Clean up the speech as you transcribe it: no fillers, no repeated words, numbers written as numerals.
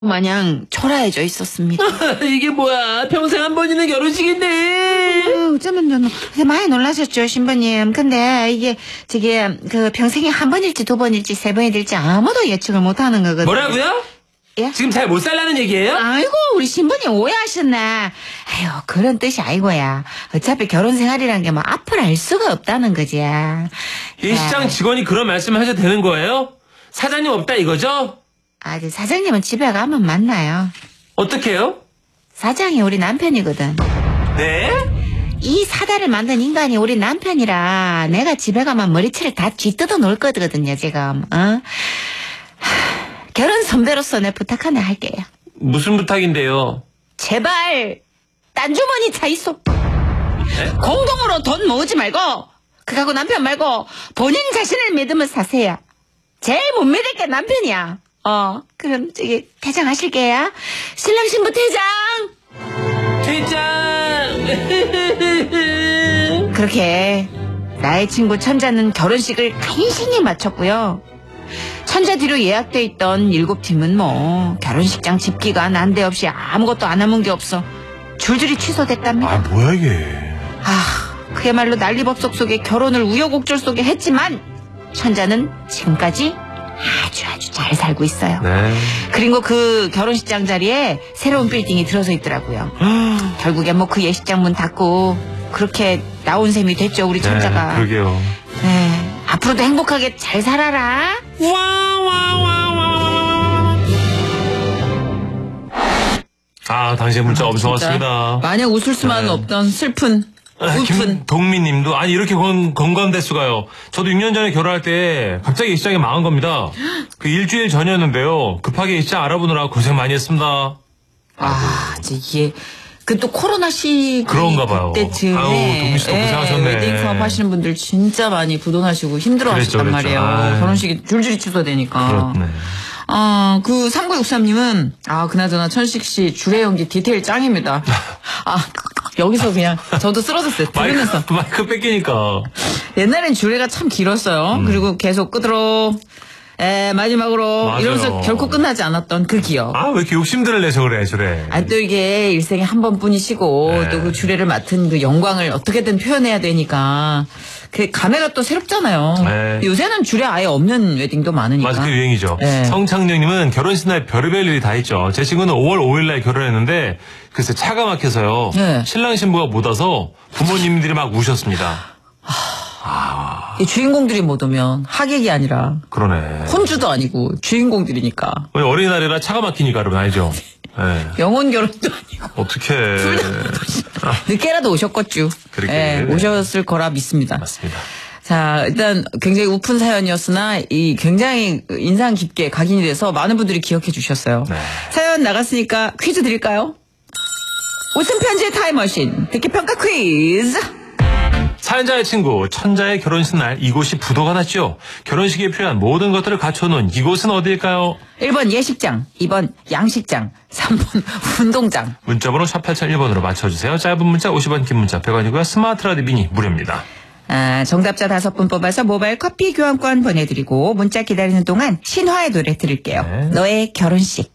마냥 초라해져 있었습니다. 이게 뭐야? 평생 한 번 있는 결혼식인데. 어쩌면 많이 놀라셨죠, 신부님. 근데 이게 평생에 한 번일지 두 번일지 세 번이 될지 아무도 예측을 못하는 거거든요. 뭐라고요? 예? 지금 잘 못 살라는 얘기예요? 아이고, 우리 신부님 오해하셨네. 아유, 그런 뜻이 아니고야. 어차피 결혼 생활이란 게 뭐 앞을 알 수가 없다는 거지. 이 시장 직원이 그런 말씀을 하셔도 되는 거예요? 사장님 없다 이거죠? 사장님은 집에 가면 만나요. 어떻게요? 사장이 우리 남편이거든. 네? 이 사다를 만든 인간이 우리 남편이라 내가 집에 가면 머리채를 다 쥐뜯어 놓을 거거든요, 지금. 결혼 선배로서 내 부탁 하나 할게요. 무슨 부탁인데요? 제발 딴 주머니 차 있어. 네? 공동으로 돈 모으지 말고 그하고 남편 말고 본인 자신을 믿으면 사세요. 제일 못 믿을 게 남편이야. 그럼 퇴장하실게요. 신랑 신부 퇴장. 그렇게 나의 친구 천자는 결혼식을 간신히 마쳤고요. 천자 뒤로 예약돼 있던 7팀은 결혼식장 집기가 난데없이 아무것도 안 남은 게 없어 줄줄이 취소됐답니다. 뭐야 이게. 그야말로 난리법석 속에 결혼을 우여곡절 속에 했지만 천자는 지금까지 아주 잘 살고 있어요. 네. 그리고 그 결혼식장 자리에 새로운 빌딩이 들어서 있더라고요. 결국엔 그 예식장 문 닫고 그렇게 나온 셈이 됐죠, 우리 천자가. 네, 그러게요. 네, 앞으로도 행복하게 잘 살아라. 당시에 문자 엄청 왔습니다. 마냥 웃을 수만은 없던 슬픈 김동민님도 이렇게 건강대수가요. 저도 6년 전에 결혼할 때 갑자기 시장에 망한 겁니다. 그 일주일 전이었는데요. 급하게 시장 알아보느라 고생 많이 했습니다. 이게 또 코로나 시기 그런가 봐요. 그때쯤에 동민 씨도 고생하셨네. 웨딩 사업 하시는 분들 진짜 많이 부도나시고 힘들어하셨단 그랬죠. 말이에요. 결혼식이 줄줄이 취소되니까. 그렇네. 3963님은 그나저나 천식 씨 주례 연기 디테일 짱입니다. 여기서 그냥 저도 쓰러졌어요. 들으면서. 마이크 뺏기니까. 옛날엔 주례가 참 길었어요. 그리고 계속 끄드러 마지막으로 맞아요. 이러면서 결코 끝나지 않았던 그 기억. 왜 이렇게 욕심들을 내서 그래, 저래. 또 이게 일생에 한 번뿐이시고 네. 또 그 주례를 맡은 그 영광을 어떻게든 표현해야 되니까 그 감회가 또 새롭잖아요. 네. 요새는 주례 아예 없는 웨딩도 많으니까. 맞아, 그 유행이죠. 네. 성창령님은 결혼식 날 별의별 일이 다 있죠. 제 친구는 5월 5일 날 결혼했는데 글쎄 차가 막혀서요. 네. 신랑 신부가 못 와서 부모님들이 막 우셨습니다. 이 주인공들이 못 오면 하객이 아니라 그러네. 혼주도 아니고 주인공들이니까. 어린이날이라 차가 막히니까 여러분 알죠? 네. 영혼 결혼도 아니고. 어떡해. 늦게라도 오셨겠죠. 그렇게. 오셨을 거라 믿습니다. 맞습니다. 자, 일단 굉장히 우픈 사연이었으나 이 굉장히 인상 깊게 각인이 돼서 많은 분들이 기억해 주셨어요. 네. 사연 나갔으니까 퀴즈 드릴까요? 웃음 편지의 타임머신 듣기 평가 퀴즈. 사연자의 친구 천자의 결혼식 날 이곳이 부도가 났죠. 결혼식에 필요한 모든 것들을 갖춰놓은 이곳은 어디일까요? 1번 예식장, 2번 양식장, 3번 운동장. 문자번호 샵 8001번으로 맞춰주세요. 짧은 문자 50원, 긴 문자 100원이고요. 스마트 라디오 미니 무료입니다. 정답자 5분 뽑아서 모바일 커피 교환권 보내드리고 문자 기다리는 동안 신화의 노래 들을게요. 네. 너의 결혼식.